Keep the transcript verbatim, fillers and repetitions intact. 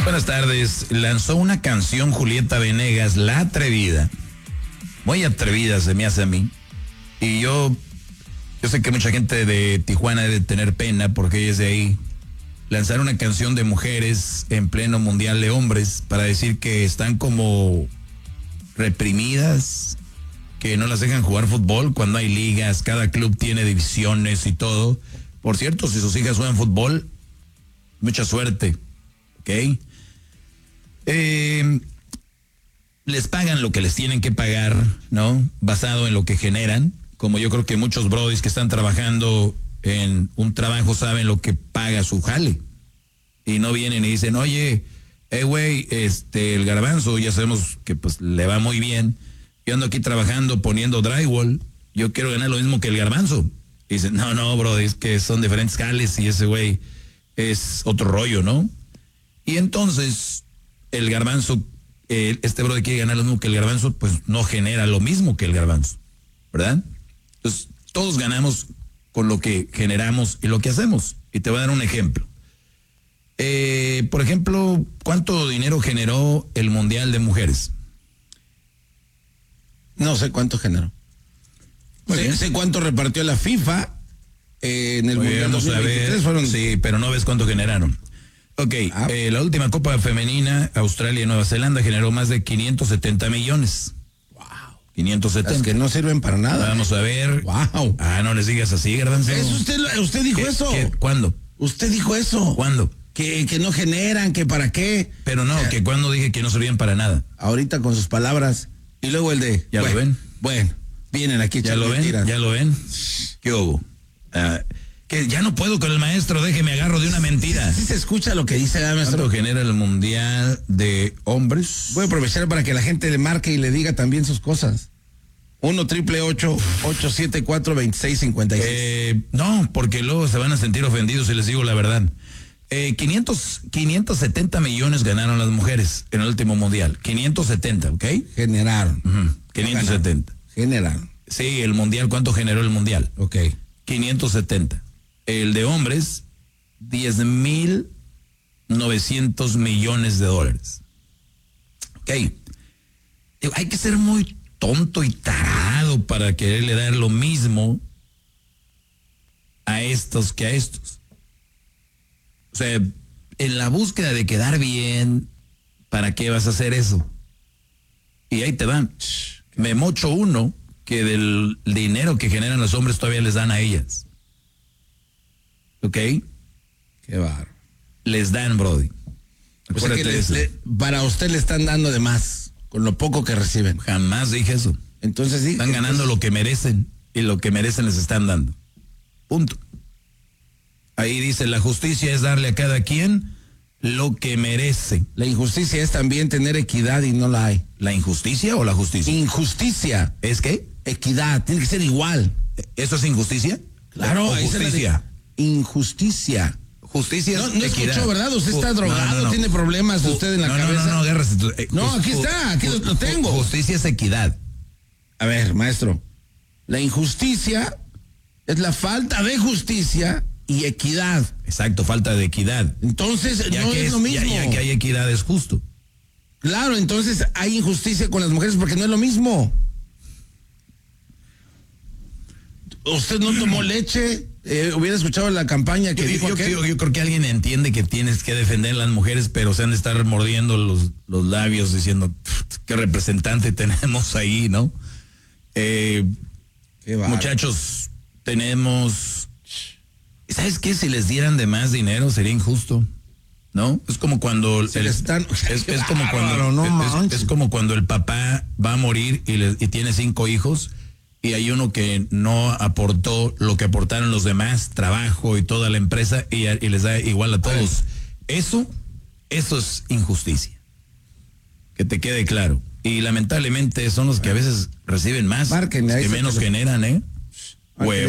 Buenas tardes. Lanzó una canción Julieta Venegas, La Atrevida. Muy atrevida se me hace a mí. Y yo, yo sé que mucha gente de Tijuana debe tener pena porque ella es de ahí. Lanzar una canción de mujeres en pleno mundial de hombres para decir que están como reprimidas, que no las dejan jugar fútbol cuando hay ligas, cada club tiene divisiones y todo. Por cierto, si sus hijas juegan fútbol, mucha suerte, ¿ok? Eh, les pagan lo que les tienen que pagar, ¿no? Basado en lo que generan, como yo creo que muchos brodis que están trabajando en un trabajo saben lo que paga su jale. Y no vienen y dicen, oye, eh, güey, este, el Garbanzo, ya sabemos que pues le va muy bien. Yo ando aquí trabajando poniendo drywall, yo quiero ganar lo mismo que el Garbanzo. Y dicen, no, no, bro, es que son diferentes jales y ese güey es otro rollo, ¿no? Y entonces, el Garbanzo, eh, este bro quiere ganar lo mismo que el Garbanzo, pues no genera lo mismo que el Garbanzo, ¿verdad? Entonces, todos ganamos con lo que generamos y lo que hacemos. Y te voy a dar un ejemplo. Eh, por ejemplo, ¿cuánto dinero generó el Mundial de Mujeres? No sé cuánto generó. Sé, sé cuánto repartió la FIFA eh, en el Muy Mundial bien, dos mil veintitrés. Fueron... Sí, pero no ves cuánto generaron. Ok, ah. eh, la última Copa Femenina, Australia y Nueva Zelanda generó más de quinientos setenta millones. Wow. quinientos setenta. Es que no sirven para nada. Vamos a ver. Wow. Ah, no les digas así, Garbanzo. Eso usted, usted dijo ¿Qué, eso. ¿qué, ¿Cuándo? Usted dijo eso. ¿Cuándo? Que, que no generan, que para qué. Pero no, eh, que cuando dije que no servían para nada. Ahorita con sus palabras. Y luego el de... ¿Ya bueno, lo ven? Bueno, vienen aquí. ¿Ya lo ven? Mentiras. ¿Ya lo ven? ¿Qué hubo? Uh, que ya no puedo con el maestro, déjeme agarro de una mentira. Sí, sí se escucha lo que dice, ¿verdad, maestro? ¿Cuánto genera el Mundial de Hombres? Voy a aprovechar para que la gente le marque y le diga también sus cosas. uno triple ocho ocho siete cuatro dos seis cinco seis. Eh, no, porque luego se van a sentir ofendidos si les digo la verdad. Eh, quinientos, quinientos setenta millones ganaron las mujeres en el último mundial. quinientos setenta, ¿ok? Generaron. Uh-huh. quinientos setenta. Generaron. Sí, el mundial, ¿cuánto generó el mundial? Ok. quinientos setenta. El de hombres, diez mil novecientos millones de dólares. Ok. Hay que ser muy tonto y tarado para quererle dar lo mismo a estos que a estos. O sea, en la búsqueda de quedar bien, ¿para qué vas a hacer eso? Y ahí te van. Me mocho uno que del dinero que generan los hombres todavía les dan a ellas. ¿Ok? Qué bárbaro. Les dan, brody. O sea que les, le, para usted le están dando de más, con lo poco que reciben. Jamás dije eso. Entonces sí. Están ganando entonces... lo que merecen y lo que merecen les están dando. Punto. Ahí dice, la justicia es darle a cada quien lo que merece. La injusticia es también tener equidad y no la hay. ¿La injusticia o la justicia? Injusticia. ¿Es qué? Equidad, tiene que ser igual. ¿Eso es injusticia? Claro, ¿O justicia? Injusticia. Justicia no, es no equidad. escuchó, ¿verdad? Usted está drogado, no, no, no. tiene problemas Ju usted en la no, cabeza. No, no, no, agárrate. Eh, no, aquí está, aquí lo, lo tengo. Justicia es equidad. A ver, maestro, la injusticia es la falta de justicia y equidad. Exacto, falta de equidad. Entonces, ya no que es, es lo mismo. Ya, ya que hay equidad es justo. Claro, entonces hay injusticia con las mujeres porque no es lo mismo. Usted no tomó leche, eh, hubiera escuchado la campaña que yo, dijo yo, que... yo, yo creo que alguien entiende que tienes que defender a las mujeres, pero se han de estar mordiendo los, los labios diciendo qué representante tenemos ahí, ¿no? Eh, qué muchachos, tenemos... ¿Sabes qué? Si les dieran de más dinero sería injusto, ¿no? Es como cuando... El, están... es, es, como cuando no es, es como cuando el papá va a morir y, le, y tiene cinco hijos... y hay uno que no aportó lo que aportaron los demás, trabajo y toda la empresa, y, y les da igual a todos. Eso, eso es injusticia. Que te quede claro. Y lamentablemente son los que a veces reciben más, Márquenle, que menos generan, ¿eh?